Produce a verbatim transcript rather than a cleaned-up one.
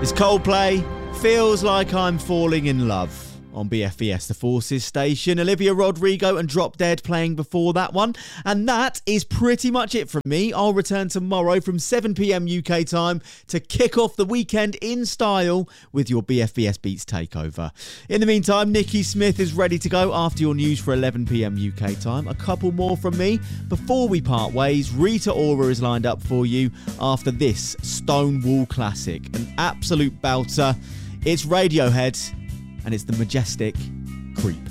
It's Coldplay, Feels Like I'm Falling in Love on B F E S, the Forces station. Olivia Rodrigo and Drop Dead playing before that one. And that is pretty much it from me. I'll return tomorrow from seven p.m. U K time to kick off the weekend in style with your B F E S Beats takeover. In the meantime, Nikki Smith is ready to go after your news for eleven p.m. U K time. A couple more from me before we part ways. Rita Ora is lined up for you after this Stonewall classic. An absolute belter. It's Radiohead, and it's the majestic Creep.